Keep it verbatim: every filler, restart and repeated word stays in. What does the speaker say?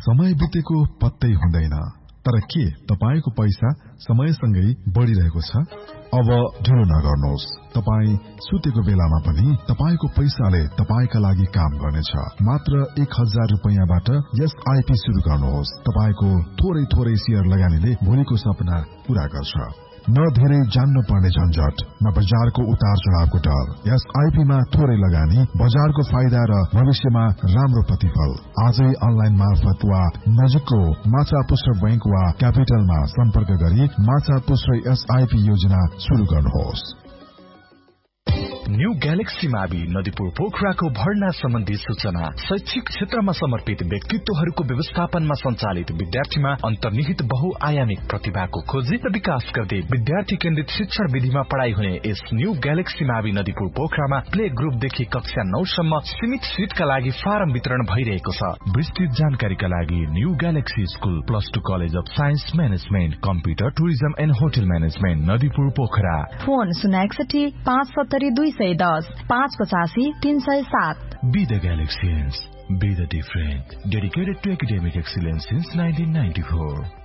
समय बितेको पत्तै हुँदैन, तर के तपाईको पैसा समयसँगै बढिरहेको छ? अब ढिलो नगर्नुहोस्। तपाई सुतेको बेलामा पनि तपाईको पैसाले तपाईका लागि काम गर्नेछ। मात्र एक हजार रुपैयाँबाट एसआईपी शुरू गर्नुहोस्। तपाईको थोरै थोरै शेयर लगानीले भोलिको सपना पूरा गर्छ। न धेरै जान्नु पर्ने झन्झट, न बजारको उतार चढावको डर। एसआईपी मा थोरै लगानी, बजारको फाइदा र भविष्यमा राम्रो प्रतिफल। आजै अनलाइन मार्फत वा नजिकको माछा पुष्कर बैंक वा क्यापिटलमा सम्पर्क गरी माछा पुष्कर एसआईपी योजना शुरू गर्नुहोस्। न्यू ग्यालेक्सी मावि नदीपुर पोखराको भर्ना सम्बन्धी सूचना। शैक्षिक क्षेत्रमा समर्पित व्यक्तित्वहरूको व्यवस्थापनमा सञ्चालित विद्यार्थीमा अन्तर्निहित बहुआयामिक प्रतिभाको खोजी र विकास गर्दै विद्यार्थी केन्द्रित शिक्षण विधिमा पढ़ाई हुने यस न्यू ग्यालेक्सी मावि नदीपुर पोखरामा प्ले ग्रुपदेखि कक्षा नौ सम्म सीमित सीटका लागि फारम वितरण भइरहेको छ। विस्तृत जानकारीका लागि new galaxy school plus two college of science management computer tourism and hotel management Nadipur Pokhara. Phone शून्य एकसठी पाँच सत्तरी दुई सय दस पाँच पचासी तीन सय सात। Be the Galaxians, be the different. Dedicated to academic excellence since nineteen ninety-four.